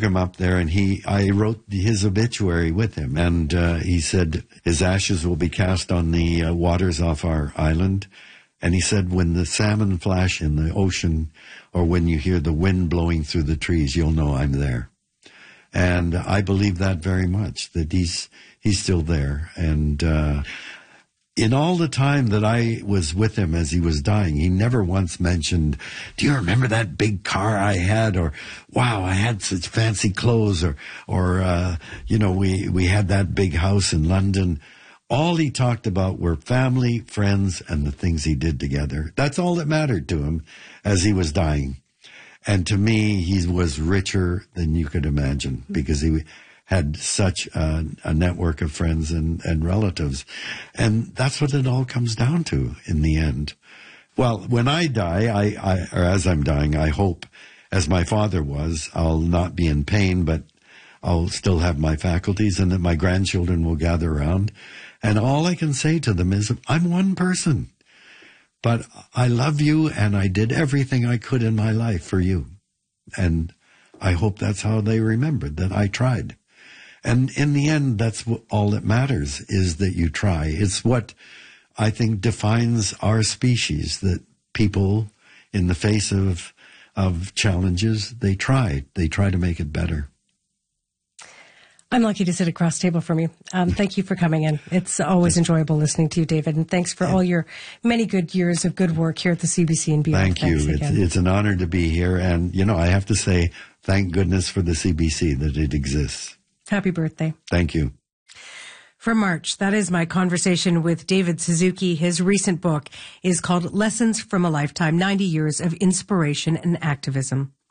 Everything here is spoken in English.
him up there, and I wrote his obituary with him. And he said his ashes will be cast on the waters off our island. And he said, when the salmon flash in the ocean, or when you hear the wind blowing through the trees, you'll know I'm there. And I believe that very much, that he's still there. And in all the time that I was with him as he was dying, he never once mentioned, do you remember that big car I had? Or, wow, I had such fancy clothes. Or we had that big house in London. All he talked about were family, friends, and the things he did together. That's all that mattered to him as he was dying. And to me, he was richer than you could imagine, because he had such a network of friends and relatives. And that's what it all comes down to in the end. Well, when I die, or as I'm dying, I hope, as my father was, I'll not be in pain, but I'll still have my faculties, and that my grandchildren will gather around. And all I can say to them is, I'm one person, but I love you, and I did everything I could in my life for you. And I hope that's how they remembered, that I tried. And in the end, that's all that matters, is that you try. It's what I think defines our species, that people, in the face of challenges, they try to make it better. I'm lucky to sit across the table from you. Thank you for coming in. It's always enjoyable listening to you, David. And thanks for all your many good years of good work here at the CBC and beyond. Thank you. It's an honor to be here. And, I have to say, thank goodness for the CBC that it exists. Happy birthday. Thank you. For March, that is my conversation with David Suzuki. His recent book is called Lessons from a Lifetime, 90 Years of Inspiration and Activism.